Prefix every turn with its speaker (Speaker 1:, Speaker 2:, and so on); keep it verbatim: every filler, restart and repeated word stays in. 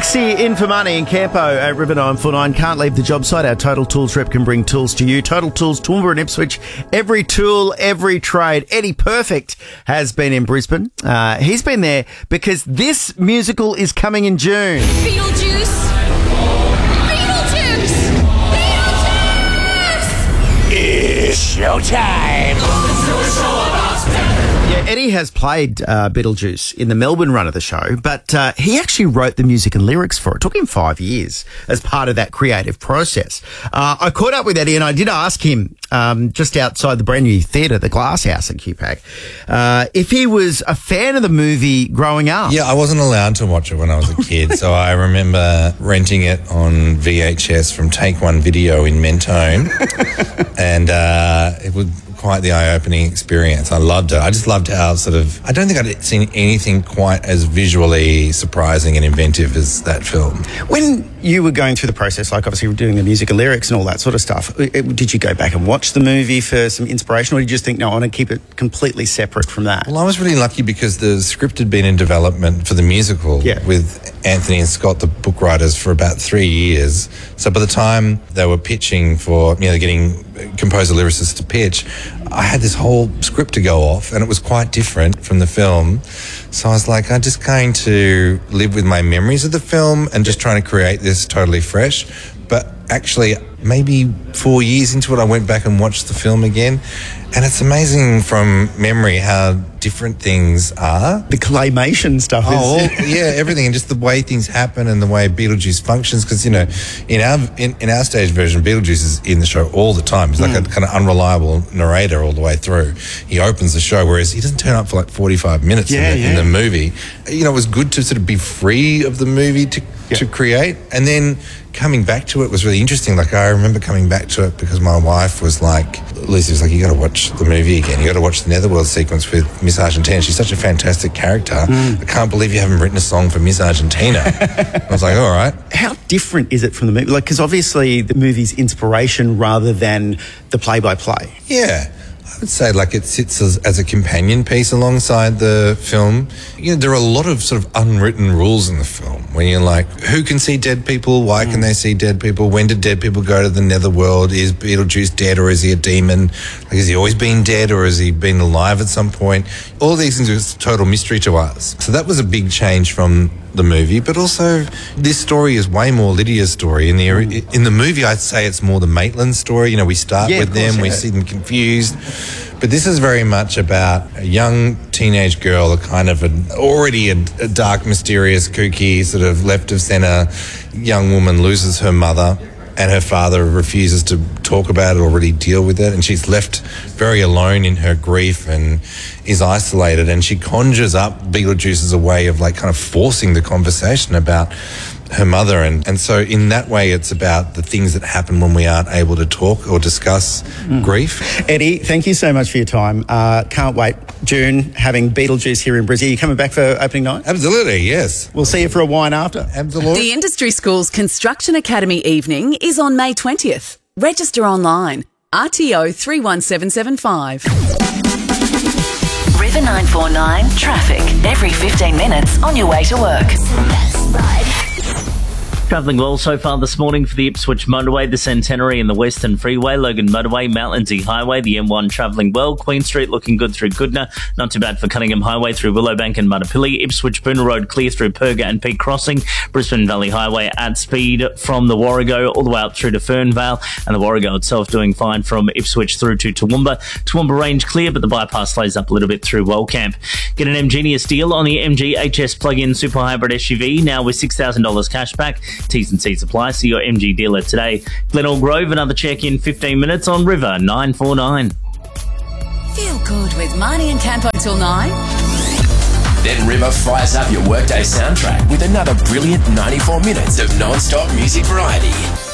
Speaker 1: Dixie in for money in Campo at River nine four nine. Can't leave the job site. Our Total Tools rep can bring tools to you. Total Tools, Toowoomba and Ipswich. Every tool, every trade. Eddie Perfect has been in Brisbane. Uh, he's been there because this musical is coming in June.
Speaker 2: Beetlejuice! Beetlejuice! Beetlejuice!
Speaker 3: It's showtime!
Speaker 1: Yeah, Eddie has played uh, Beetlejuice in the Melbourne run of the show, but uh, he actually wrote the music and lyrics for it. It took him five years as part of that creative process. Uh, I caught up with Eddie and I did ask him um, just outside the brand new theatre, the Glass House at Q PAC, uh, if he was a fan of the movie growing up.
Speaker 4: Yeah, I wasn't allowed to watch it when I was a kid, so I remember renting it on V H S from Take One Video in Mentone, and uh, it was quite the eye-opening experience. I loved it. I just loved how sort of... I don't think I'd seen anything quite as visually surprising and inventive as that film.
Speaker 1: When you were going through the process, like obviously doing the music and lyrics and all that sort of stuff, did you go back and watch the movie for some inspiration, or did you just think, no, I want to keep it completely separate from that?
Speaker 4: Well, I was really lucky because the script had been in development for the musical
Speaker 1: yeah.
Speaker 4: with Anthony and Scott, the book writers, for about three years. So by the time they were pitching for, you know, getting composer lyricists to pitch, I had this whole script to go off, and it was quite different from the film. So I was like, I'm just going to live with my memories of the film and just trying to create this totally fresh. But actually, maybe four years into it, I went back and watched the film again. And it's amazing from memory how different things are.
Speaker 1: The claymation stuff
Speaker 4: oh,
Speaker 1: is...
Speaker 4: Oh, yeah, everything. And just the way things happen and the way Beetlejuice functions. Because, you know, in our in, in our stage version, Beetlejuice is in the show all the time. He's like mm. a kind of unreliable narrator all the way through. He opens the show, whereas he doesn't turn up for like forty-five minutes
Speaker 1: yeah,
Speaker 4: in, the,
Speaker 1: yeah.
Speaker 4: in the movie. You know, it was good to sort of be free of the movie to, yeah. to create. And then coming back to it was really interesting. Like, I remember coming back to it because my wife was like, Lucy was like, you got to watch the movie again. You got to watch the Netherworld sequence with Miss Argentina. She's such a fantastic character. Mm. I can't believe you haven't written a song for Miss Argentina. I was like, all right.
Speaker 1: How different is it from the movie? Like, because obviously the movie's inspiration rather than the play-by-play.
Speaker 4: Yeah. I would say like it sits as, as a companion piece alongside the film. You know, there are a lot of sort of unwritten rules in the film when you're like, who can see dead people? Why mm. can they see dead people? When did dead people go to the netherworld? Is Beetlejuice dead or is he a demon? Like, has he always been dead or has he been alive at some point? All these things are a total mystery to us. So that was a big change from the movie, but also this story is way more Lydia's story. In the in the movie, I'd say it's more the Maitland story. You know, we start
Speaker 1: yeah,
Speaker 4: with
Speaker 1: course,
Speaker 4: them,
Speaker 1: yeah.
Speaker 4: we see them confused, but this is very much about a young teenage girl, a kind of an, already a, a dark, mysterious, kooky, sort of left of centre young woman loses her mother, and her father refuses to talk about it or really deal with it, and she's left very alone in her grief and is isolated, and she conjures up Beetlejuice as a way of like kind of forcing the conversation about her mother, and, and so in that way it's about the things that happen when we aren't able to talk or discuss mm. grief.
Speaker 1: Eddie, thank you so much for your time. Uh, can't wait. June, having Beetlejuice here in Brisbane. Are you coming back for opening night?
Speaker 4: Absolutely, yes.
Speaker 1: We'll see you for a wine after.
Speaker 4: Absolutely.
Speaker 5: The Industry Schools Construction Academy evening is on May twentieth. Register online. R T O three one seven seven five.
Speaker 6: River nine four nine traffic every fifteen minutes on your way to work.
Speaker 7: Travelling well so far this morning for the Ipswich Motorway, the Centenary and the Western Freeway, Logan Motorway, Mount Lindsay Highway, the M one travelling well, Queen Street looking good through Goodna, not too bad for Cunningham Highway through Willowbank and Mudapilly, Ipswich Boonah Road clear through Perga and Peak Crossing, Brisbane Valley Highway at speed from the Warrego all the way up through to Fernvale, and the Warrego itself doing fine from Ipswich through to Toowoomba. Toowoomba Range clear, but the bypass slows up a little bit through Wellcamp. Get an M-Genius deal on the M G H S plug-in super hybrid S U V now with six thousand dollars cash back. T's and C's apply. See your M G dealer today. Glenelg Grove, another check in fifteen minutes on River nine four nine.
Speaker 5: Feel good with Marnie and Campo till nine.
Speaker 3: Then River fires up your workday soundtrack with another brilliant ninety-four minutes of non-stop music variety.